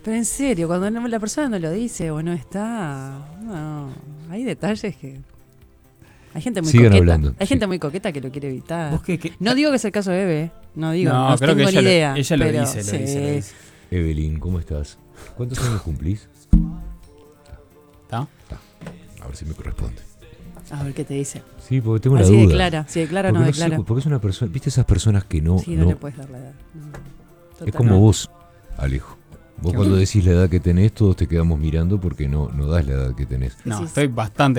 Pero en serio, cuando la persona no lo dice o no está, no, hay detalles que... Hay gente muy Sigan coqueta. hablando, Hay sí. gente muy coqueta que lo quiere evitar. ¿Vos qué? No digo que es el caso de Eve, no digo, No, no creo tengo que ni idea. ella lo pero dice, lo dice. Evelyn, ¿cómo estás? ¿Cuántos años cumplís? ¿Está? A ver si me corresponde. A ver qué te dice. Sí, porque tengo una Así duda. declara, si declara o no Porque declara. sé, porque es una persona, ¿viste esas personas que no... Sí, no le puedes dar la edad. No, es como vos, Alejo. Vos ¿Qué? cuando decís la edad que tenés, todos te quedamos mirando porque no das la edad que tenés. No, Decís- estoy bastante